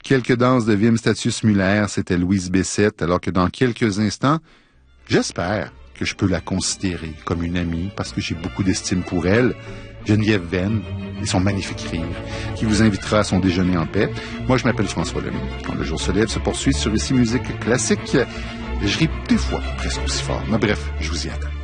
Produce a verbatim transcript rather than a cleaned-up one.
Quelques danses de Wim Statius Muller, c'était Louise Bessette, alors que dans quelques instants, j'espère que je peux la considérer comme une amie, parce que j'ai beaucoup d'estime pour elle, Geneviève Venn et son magnifique rire, qui vous invitera à son déjeuner en paix. Moi, je m'appelle François Lemay. Quand le jour se lève se poursuit sur Ici Musique Classique, je ris des fois presque aussi fort. Mais bref, je vous y attends.